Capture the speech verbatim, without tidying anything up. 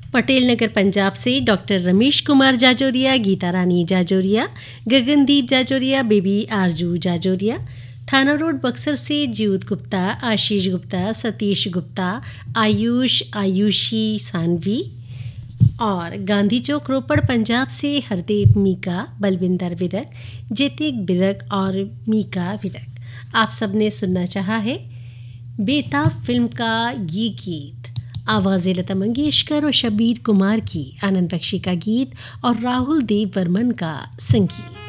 पटेल नगर पंजाब से डॉक्टर रमेश कुमार जाजोरिया, गीता रानी जाजोरिया, गगनदीप जाजोरिया, बेबी आरजू जाजोरिया। थाना रोड बक्सर से जीवत गुप्ता, आशीष गुप्ता, सतीश गुप्ता, आयुष, आयुषी सानवी। और गांधी चौक रोपड़ पंजाब से हरदेव मीका, बलविंदर विरक, जेतिक बिरक और मीका विरक। आप सबने सुनना चाहा है बेताब फिल्म का ये गीत। आवाज़ें लता मंगेशकर और शब्बीर कुमार की, आनंद बख्शी का गीत और राहुल देव वर्मन का संगीत।